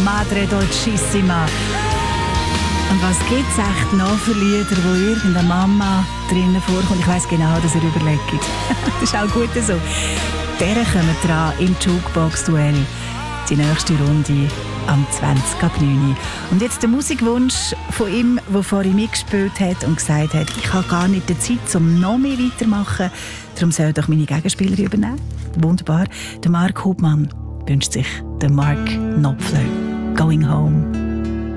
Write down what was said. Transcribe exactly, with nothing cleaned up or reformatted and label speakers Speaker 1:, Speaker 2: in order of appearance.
Speaker 1: Madre Dolcissima. Und was gibt es echt noch für Lieder, wo irgendeine Mama drinnen vorkommt? Ich weiss genau, dass ihr überlegt. Das ist auch gut so. Deren kommen dran im Jukebox-Duell. Die nächste Runde am zwanzig ab neun. Und jetzt der Musikwunsch von ihm, der vorhin mitgespielt hat und gesagt hat, ich habe gar nicht die Zeit, um noch mehr weiterzumachen. Darum soll doch meine Gegenspielerin übernehmen. Wunderbar. Der Mark Hubmann wünscht sich den Mark Knopfler. Going Home.